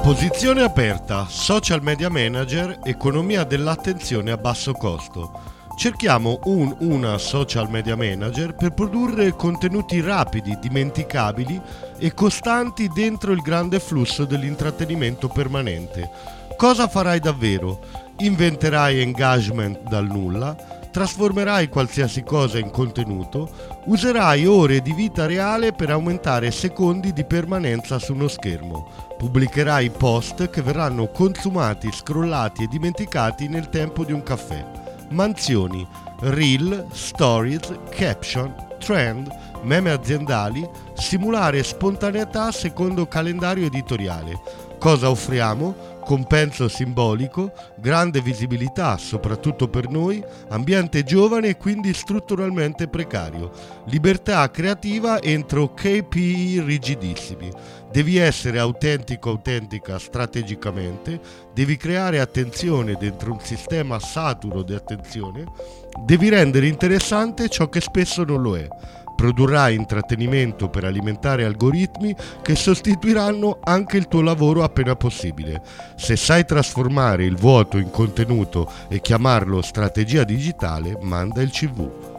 Posizione aperta, social media manager, economia dell'attenzione a basso costo. Cerchiamo una social media manager per produrre contenuti rapidi, dimenticabili e costanti dentro il grande flusso dell'intrattenimento permanente. Cosa farai davvero? Inventerai engagement dal nulla? Trasformerai qualsiasi cosa in contenuto? Userai ore di vita reale per aumentare secondi di permanenza su uno schermo? Pubblicherai post che verranno consumati, scrollati e dimenticati nel tempo di un caffè. Mansioni, reel, stories, caption, trend, meme aziendali, simulare spontaneità secondo calendario editoriale. Cosa offriamo? Compenso simbolico, grande visibilità soprattutto per noi, ambiente giovane e quindi strutturalmente precario, libertà creativa entro KPI rigidissimi. Devi essere autentica strategicamente, devi creare attenzione dentro un sistema saturo di attenzione, devi rendere interessante ciò che spesso non lo è. Produrrai intrattenimento per alimentare algoritmi che sostituiranno anche il tuo lavoro appena possibile. Se sai trasformare il vuoto in contenuto e chiamarlo strategia digitale, manda il CV.